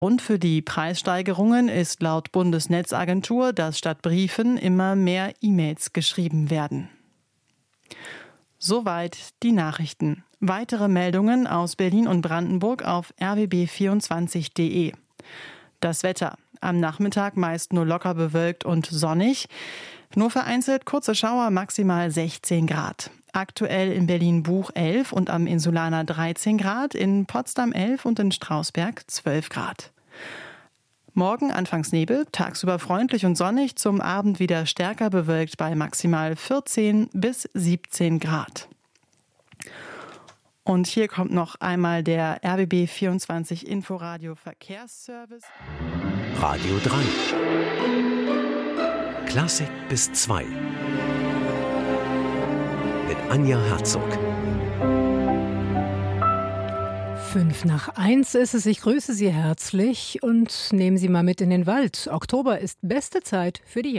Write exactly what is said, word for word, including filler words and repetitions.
Grund für die Preissteigerungen ist laut Bundesnetzagentur, dass statt Briefen immer mehr E-Mails geschrieben werden. Soweit die Nachrichten. Weitere Meldungen aus Berlin und Brandenburg auf r w b vierundzwanzig punkt d e. Das Wetter. Am Nachmittag meist nur locker bewölkt und sonnig. Nur vereinzelt kurze Schauer, maximal sechzehn Grad. Aktuell in Berlin-Buch elf und am Insulaner dreizehn Grad, in Potsdam elf und in Strausberg zwölf Grad. Morgen anfangs Nebel, tagsüber freundlich und sonnig, zum Abend wieder stärker bewölkt bei maximal vierzehn bis siebzehn Grad. Und hier kommt noch einmal der R B B vierundzwanzig Inforadio Verkehrsservice. Radio drei. Klassik bis zwei. Mit Anja Herzog. Fünf nach eins ist es. Ich grüße Sie herzlich und nehme Sie mal mit in den Wald. Oktober ist beste Zeit für die Jagd.